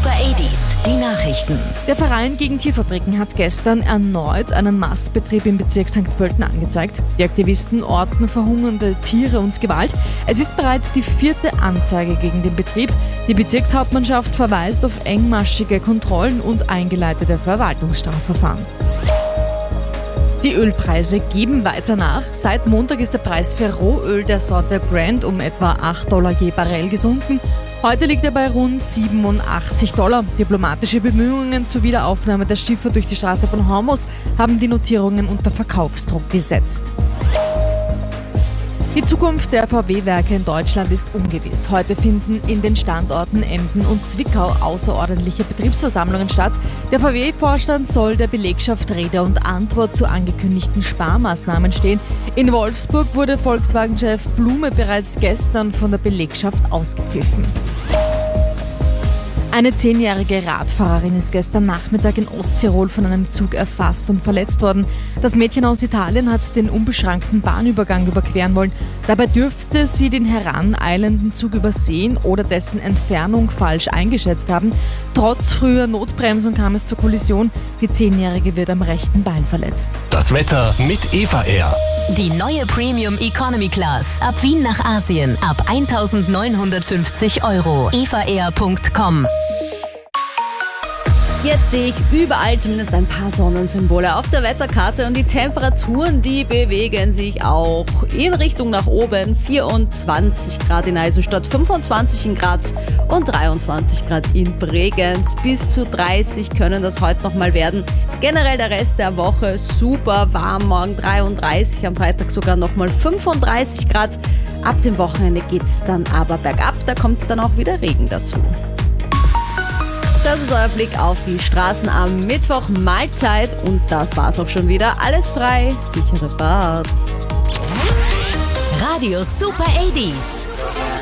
Super 80s, die Nachrichten. Der Verein gegen Tierfabriken hat gestern erneut einen Mastbetrieb im Bezirk St. Pölten angezeigt. Die Aktivisten orten verhungernde Tiere und Gewalt. Es ist bereits die 4. Anzeige gegen den Betrieb. Die Bezirkshauptmannschaft verweist auf engmaschige Kontrollen und eingeleitete Verwaltungsstrafverfahren. Die Ölpreise geben weiter nach. Seit Montag ist der Preis für Rohöl der Sorte Brent um etwa $8 je Barrel gesunken. Heute liegt er bei rund $87. Diplomatische Bemühungen zur Wiederaufnahme der Schiffe durch die Straße von Hormuz haben die Notierungen unter Verkaufsdruck gesetzt. Die Zukunft der VW-Werke in Deutschland ist ungewiss. Heute finden in den Standorten Emden und Zwickau außerordentliche Betriebsversammlungen statt. Der VW-Vorstand soll der Belegschaft Rede und Antwort zu angekündigten Sparmaßnahmen stehen. In Wolfsburg wurde Volkswagen-Chef Blume bereits gestern von der Belegschaft ausgepfiffen. Eine 10-jährige Radfahrerin ist gestern Nachmittag in Osttirol von einem Zug erfasst und verletzt worden. Das Mädchen aus Italien hat den unbeschrankten Bahnübergang überqueren wollen. Dabei dürfte sie den heraneilenden Zug übersehen oder dessen Entfernung falsch eingeschätzt haben. Trotz früher Notbremsung kam es zur Kollision. Die 10-jährige wird am rechten Bein verletzt. Das Wetter mit Eva Air. Die neue Premium Economy Class. Ab Wien nach Asien. Ab 1.950 €. evaair.com. Jetzt sehe ich überall zumindest ein paar Sonnensymbole auf der Wetterkarte und die Temperaturen, die bewegen sich auch in Richtung nach oben. 24 Grad in Eisenstadt, 25 in Graz und 23 Grad in Bregenz. Bis zu 30 können das heute nochmal werden. Generell der Rest der Woche super warm, morgen 33, am Freitag sogar nochmal 35 Grad. Ab dem Wochenende geht es dann aber bergab, da kommt dann auch wieder Regen dazu. Das ist euer Blick auf die Straßen am Mittwoch. Mahlzeit und das war's auch schon wieder. Alles frei, sichere Fahrt. Radio Super 80s.